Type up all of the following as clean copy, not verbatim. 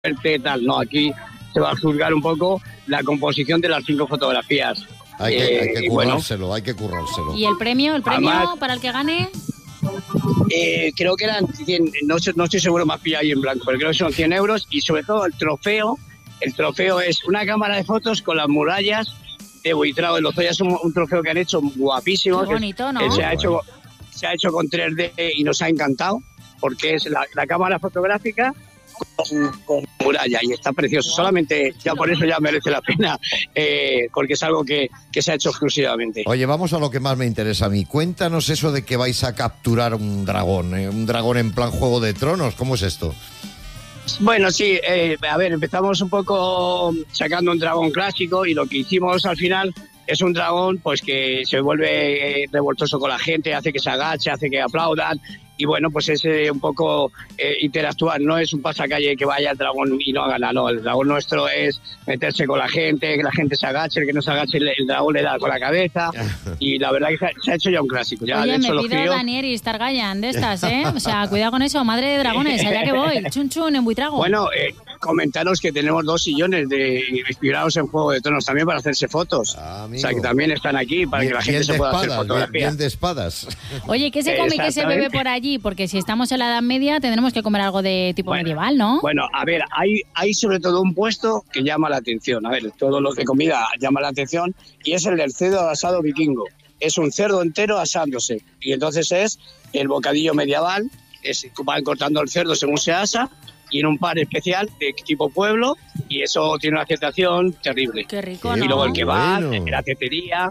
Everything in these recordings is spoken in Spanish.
tal. No, aquí se va a juzgar un poco la composición de las 5 fotografías. Hay que currárselo, hay que currárselo. ¿Y el premio Además, para el que gane? Creo que eran 100, no estoy seguro, más pillado ahí en blanco, pero creo que son 100 euros y sobre todo el trofeo es una cámara de fotos con las murallas de Buitrago de Lozoya. Es un trofeo que han hecho guapísimo. Qué bonito, ¿no? Se ha hecho con 3D y nos ha encantado porque es la cámara fotográfica con muralla y está precioso. Solamente ya por eso ya merece la pena, porque es algo que se ha hecho exclusivamente. Oye, vamos a lo que más me interesa a mí. Cuéntanos eso de que vais a capturar un dragón en plan Juego de Tronos. ¿Cómo es esto? Bueno, sí, a ver, empezamos un poco sacando un dragón clásico y lo que hicimos al final es un dragón pues que se vuelve revoltoso con la gente, hace que se agache, hace que aplaudan. Y bueno, pues es un poco interactuar, no es un pasacalle que vaya el dragón y no haga nada, no. El dragón nuestro es meterse con la gente, que la gente se agache, el que no se agache el dragón le da con la cabeza. Y la verdad que se ha hecho ya un clásico. Ya, oye, de hecho, me pido Danieris Targaryen de estas, ¿eh? O sea, cuidado con eso, madre de dragones, allá que voy, chun chun en Buitrago. Bueno, comentaros que tenemos 2 sillones inspirados en Juego de Tronos también para hacerse fotos. O sea, que también están aquí para que la gente se pueda hacer fotografías. Bien de espadas. Oye, ¿qué se come y qué se bebe por allí? Porque si estamos en la Edad Media tendremos que comer algo de tipo medieval, ¿no? Bueno, a ver, hay sobre todo un puesto que llama la atención. A ver, todo lo de comida llama la atención y es el del cerdo asado vikingo. Es un cerdo entero asándose y entonces es el bocadillo medieval. Van cortando el cerdo según se asa y en un par especial de tipo pueblo y eso tiene una aceptación terrible. Qué rico, ¿no? Y luego el kebab, la tetería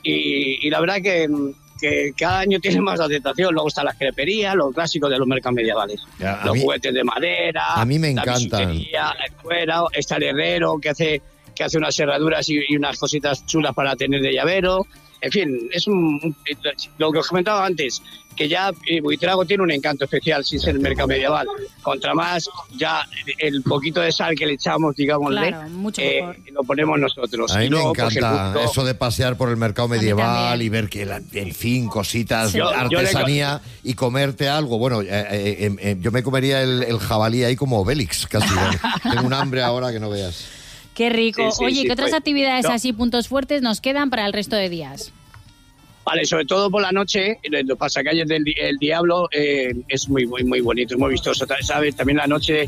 y la verdad que cada año tiene más aceptación. Luego están las creperías, los clásicos de los mercados medievales. Los juguetes de madera, a mí me la encantan. El cuero, está el herrero que hace unas herraduras y unas cositas chulas para tener de llavero. En fin, es lo que os comentaba antes, que ya Buitrago tiene un encanto especial sin ser el mercado medieval. Contra más, ya el poquito de sal que le echamos, digámosle, lo ponemos nosotros. A mí y luego, me encanta eso de pasear por el mercado medieval y ver que, en fin, cositas, artesanía y comerte algo. Bueno, yo me comería el jabalí ahí como Obélix, casi. Tengo un hambre ahora que no veas. Qué rico. Oye, ¿qué otras actividades así, puntos fuertes, nos quedan para el resto de días? Vale, sobre todo por la noche, en los pasacalles del Diablo es muy bonito, es muy vistoso, ¿sabes? También la noche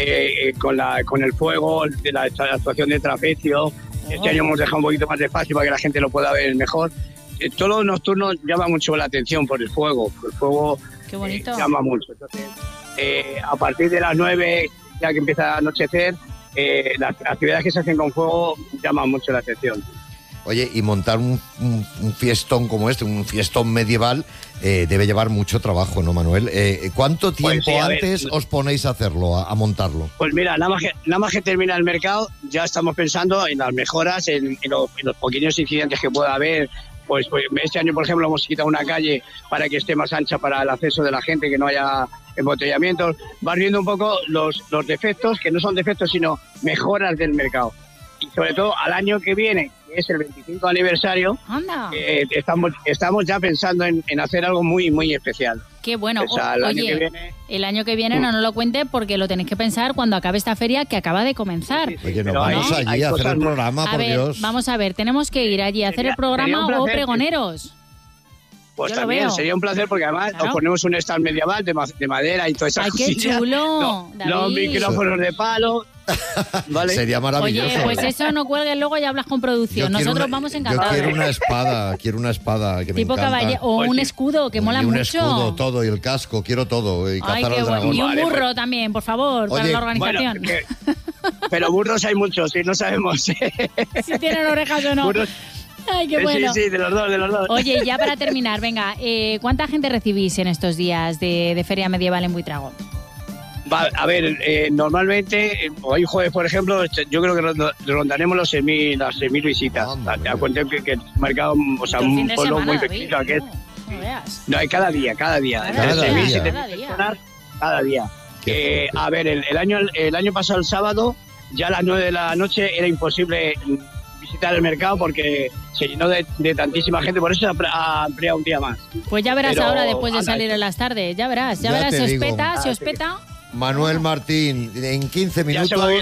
con el fuego, de la actuación de trapecio. Este año hemos dejado un poquito más de espacio para que la gente lo pueda ver mejor. Todos los nocturnos llama mucho la atención por el fuego. El fuego Qué bonito. Llama mucho. Entonces, a partir de las 9, ya que empieza a anochecer, las actividades que se hacen con fuego llaman mucho la atención. Oye, y montar un fiestón como este, un fiestón medieval, debe llevar mucho trabajo, ¿no, Manuel? ¿Cuánto tiempo antes os ponéis a hacerlo, a montarlo? Pues mira, nada más que termina el mercado, ya estamos pensando en las mejoras, en los pequeños incidentes que pueda haber. Pues este año, por ejemplo, hemos quitado una calle para que esté más ancha para el acceso de la gente, que no haya embotellamientos. Vas viendo un poco los defectos, que no son defectos, sino mejoras del mercado. Y sobre todo al año que viene, que es el 25 aniversario, estamos ya pensando en hacer algo muy especial. Qué bueno. O sea, el año que viene no nos lo cuente porque lo tenéis que pensar cuando acabe esta feria que acaba de comenzar. Oye, nos vamos allí a hacer el programa, por Dios. Vamos a ver, tenemos que ir allí a hacer el programa o pregoneros. Pues también sería un placer porque además nos ponemos un stand medieval de madera y todas esas cosas. ¡Ay, qué chulo! Los micrófonos de palo. ¿Vale? Sería maravilloso. Oye, pues eso no cuelgues luego y hablas con producción. Nosotros vamos encantados. Yo quiero una espada que tipo me encanta. caballero o un escudo que mola mucho. Un escudo, todo, y el casco, quiero todo. Y ay, qué bueno. Y un burro también, por favor, para la organización. Bueno, pero burros hay muchos y no sabemos si tienen orejas o no. Burros. Ay, qué bueno. Sí, de los dos. Oye, ya para terminar, venga, ¿cuánta gente recibís en estos días de Feria Medieval en Buitrago? A ver, normalmente, hoy jueves, por ejemplo, yo creo que rondaremos las 6.000 visitas. Te acuerdas que el mercado, o sea, un pueblo muy pequeño. No, hay cada día. Cada día. A ver, el año pasado, el sábado, ya a las 9 de la noche era imposible visitar el mercado porque se llenó de tantísima gente, por eso ha ampliado un día más. Pues ya verás ahora, después de salir en las tardes, ya verás, si os peta. Manuel Martín, en 15 minutos